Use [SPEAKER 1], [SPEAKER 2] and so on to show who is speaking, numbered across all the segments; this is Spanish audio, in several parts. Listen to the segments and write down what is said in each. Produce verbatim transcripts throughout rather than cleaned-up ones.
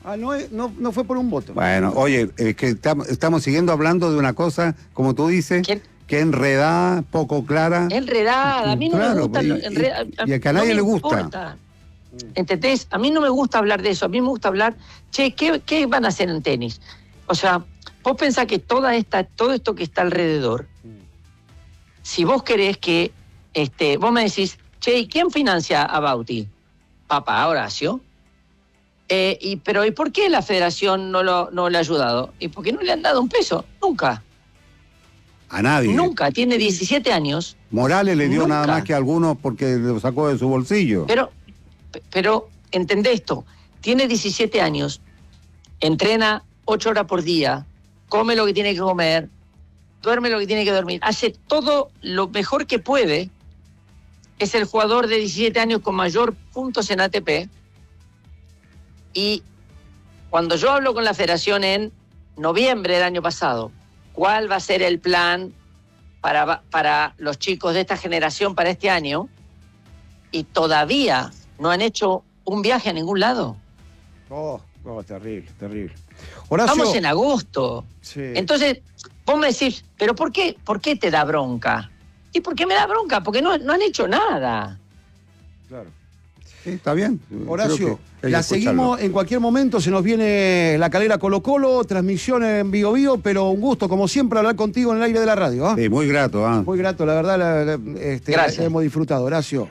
[SPEAKER 1] Ah, no, no, no fue por un voto.
[SPEAKER 2] Bueno, oye, es que estamos, estamos siguiendo hablando de una cosa, como tú dices,
[SPEAKER 3] ¿Quién?
[SPEAKER 2] que enredada, poco clara.
[SPEAKER 3] Enredada, a mí no
[SPEAKER 2] Claro,
[SPEAKER 3] me gusta.
[SPEAKER 2] y,
[SPEAKER 3] enredada,
[SPEAKER 2] y, y a que a nadie
[SPEAKER 3] no
[SPEAKER 2] le
[SPEAKER 3] me
[SPEAKER 2] gusta.
[SPEAKER 3] Importa. ¿Entendés? A mí no me gusta hablar de eso, a mí me gusta hablar, che, ¿qué, qué van a hacer en tenis? O sea, vos pensás que toda esta, todo esto que está alrededor, si vos querés que, este, vos me decís, che, ¿y quién financia a Bauti? Papá, Horacio. Eh, y, pero ¿y por qué la federación no, lo, no le ha ayudado? ¿Y por qué no le han dado un peso? Nunca.
[SPEAKER 2] A nadie.
[SPEAKER 3] Nunca, tiene diecisiete años.
[SPEAKER 2] Morales le dio
[SPEAKER 3] Nunca.
[SPEAKER 2] nada más que a algunos porque lo sacó de su bolsillo.
[SPEAKER 3] Pero, pero entendé esto, tiene diecisiete años, entrena ocho horas por día, come lo que tiene que comer, duerme lo que tiene que dormir, hace todo lo mejor que puede, es el jugador de diecisiete años con mayor puntos en A T P, y cuando yo hablo con la federación en noviembre del año pasado, ¿cuál va a ser el plan para, para los chicos de esta generación para este año? Y todavía no han hecho un viaje a ningún lado.
[SPEAKER 1] Oh, oh terrible, terrible. Horacio,
[SPEAKER 3] Estamos en agosto.
[SPEAKER 1] Sí.
[SPEAKER 3] Entonces, vos me decís, ¿pero por qué, por qué te da bronca? ¿Y por qué me da bronca? Porque no, no han hecho nada.
[SPEAKER 1] Claro.
[SPEAKER 2] Sí, está bien.
[SPEAKER 1] Horacio,
[SPEAKER 2] hay que
[SPEAKER 1] la
[SPEAKER 2] escucharlo.
[SPEAKER 1] seguimos en cualquier momento, se nos viene La Calera Colo Colo, transmisión en Bio Bio, pero un gusto, como siempre, hablar contigo en el aire de la radio. ¿eh?
[SPEAKER 2] Sí, muy grato. ¿eh?
[SPEAKER 1] Muy grato, la verdad, la, la, este,
[SPEAKER 3] Gracias.
[SPEAKER 1] la hemos disfrutado, Horacio.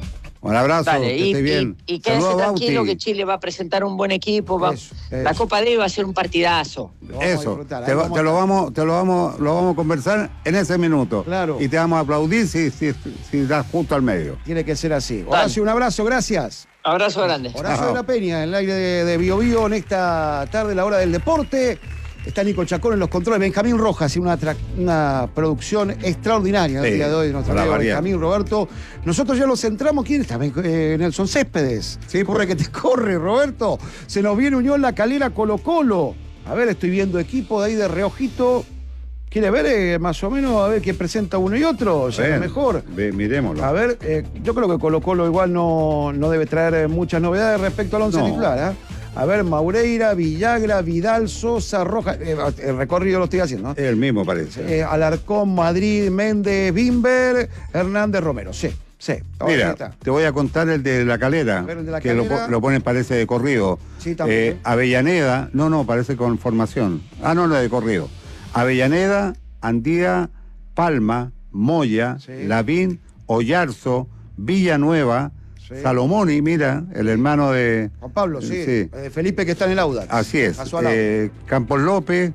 [SPEAKER 2] Un abrazo,
[SPEAKER 3] Dale,
[SPEAKER 2] que
[SPEAKER 3] y,
[SPEAKER 2] esté bien.
[SPEAKER 3] y, y quédese
[SPEAKER 2] Saludos a
[SPEAKER 3] tranquilo
[SPEAKER 2] Bauti.
[SPEAKER 3] que Chile va a presentar un buen equipo. Va,
[SPEAKER 1] Eso,
[SPEAKER 3] la
[SPEAKER 1] eso.
[SPEAKER 3] Copa D va a ser un partidazo.
[SPEAKER 1] Lo vamos a
[SPEAKER 2] Eso,
[SPEAKER 1] disfrutar,
[SPEAKER 2] te,
[SPEAKER 1] ahí
[SPEAKER 2] va-
[SPEAKER 1] vamos
[SPEAKER 2] te
[SPEAKER 1] a
[SPEAKER 2] lo
[SPEAKER 1] estar.
[SPEAKER 2] vamos, te lo vamos, lo vamos a conversar en ese minuto.
[SPEAKER 1] Claro.
[SPEAKER 2] Y te vamos a aplaudir si, si, si das justo al medio.
[SPEAKER 1] Tiene que ser así. Horacio, un abrazo, gracias.
[SPEAKER 3] Abrazo grande.
[SPEAKER 1] Horacio
[SPEAKER 2] Chao.
[SPEAKER 1] de la Peña, en el aire de, de Bio Bio, en esta tarde, la hora del deporte. Está Nico Chacón en los controles. Benjamín Rojas, y una, tra- una producción extraordinaria
[SPEAKER 2] Sí,
[SPEAKER 1] el día de hoy de nuestro
[SPEAKER 2] para
[SPEAKER 1] amigo
[SPEAKER 2] variar.
[SPEAKER 1] Benjamín, Roberto. Nosotros ya los centramos. ¿Quién está? Ben- eh, Nelson Céspedes.
[SPEAKER 2] Sí,
[SPEAKER 1] corre
[SPEAKER 2] pues.
[SPEAKER 1] que te corre, Roberto. Se nos viene Unión La Calera Colo Colo. A ver, estoy viendo equipo de ahí de reojito. ¿Quiere ver eh, más o menos a ver qué presenta uno y otro? Ya
[SPEAKER 2] Ven,
[SPEAKER 1] lo mejor.
[SPEAKER 2] ve- miremoslo.
[SPEAKER 1] A ver, eh, yo creo que Colo Colo igual no, no debe traer eh, muchas novedades respecto al once
[SPEAKER 2] No.
[SPEAKER 1] titular. ¿eh? A ver, Maureira, Villagra, Vidal, Sosa, Rojas. Eh, el recorrido lo estoy haciendo, ¿no?
[SPEAKER 2] El mismo parece.
[SPEAKER 1] Eh, Alarcón, Madrid, Méndez, Bimber, Hernández, Romero. Sí, sí. Ahora
[SPEAKER 2] Mira,
[SPEAKER 1] está.
[SPEAKER 2] te voy a contar el de La Calera,
[SPEAKER 1] A ver, el de La
[SPEAKER 2] que lo,
[SPEAKER 1] Calera.
[SPEAKER 2] po- lo ponen, parece de corrido.
[SPEAKER 1] Sí, también.
[SPEAKER 2] Eh, Avellaneda, no, no, parece con formación. Ah, no, no, de corrido. Avellaneda, Andía, Palma, Moya,
[SPEAKER 1] Sí.
[SPEAKER 2] Lavín, Oyarzo, Villanueva,
[SPEAKER 1] Sí.
[SPEAKER 2] Salomoni, mira, el hermano de...
[SPEAKER 1] Juan Pablo, sí.
[SPEAKER 2] Sí.
[SPEAKER 1] Eh, Felipe que está en el Audax.
[SPEAKER 2] Así es.
[SPEAKER 1] Pasó al lado.
[SPEAKER 2] Eh, Campos López,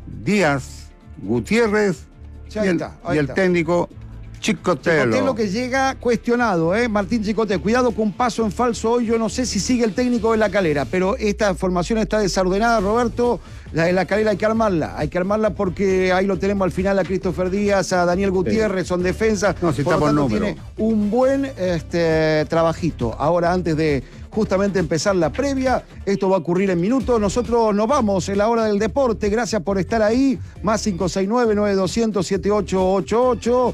[SPEAKER 2] Díaz, Gutiérrez
[SPEAKER 1] Sí,
[SPEAKER 2] y
[SPEAKER 1] ahí
[SPEAKER 2] el,
[SPEAKER 1] está, ahí
[SPEAKER 2] y el
[SPEAKER 1] está.
[SPEAKER 2] técnico Chicotelo.
[SPEAKER 1] Chicotelo que llega cuestionado, ¿eh? Martín Chicote, cuidado con paso en falso hoy. Yo no sé si sigue el técnico de La Calera, pero esta formación está desordenada, Roberto. La de La Calera hay que armarla. Hay que armarla porque ahí lo tenemos al final a Christopher Díaz, a Daniel Gutiérrez, son defensas.
[SPEAKER 2] No, si
[SPEAKER 1] por
[SPEAKER 2] está
[SPEAKER 1] lo
[SPEAKER 2] por
[SPEAKER 1] tanto,
[SPEAKER 2] número.
[SPEAKER 1] tiene un buen este, trabajito. Ahora, antes de justamente empezar la previa, esto va a ocurrir en minutos. Nosotros nos vamos en la hora del deporte. Gracias por estar ahí. Más cinco seis nueve, nueve dos cero cero, siete ocho ocho ocho.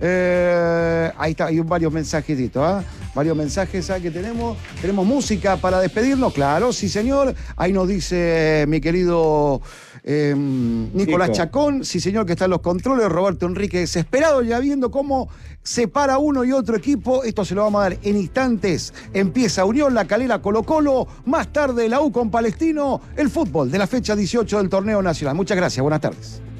[SPEAKER 1] Eh, ahí está, hay varios mensajitos, ¿ah? Varios mensajes ¿ah? que tenemos. Tenemos música para despedirnos, claro, sí señor. Ahí nos dice mi querido eh, Nicolás
[SPEAKER 2] Nico.
[SPEAKER 1] Chacón, sí señor, que está en los controles. Roberto Enrique desesperado, ya viendo cómo separa uno y otro equipo. Esto se lo vamos a dar en instantes. Empieza Unión La Calera Colo Colo, más tarde la U con Palestino, el fútbol de la fecha dieciocho del torneo nacional. Muchas gracias, buenas tardes.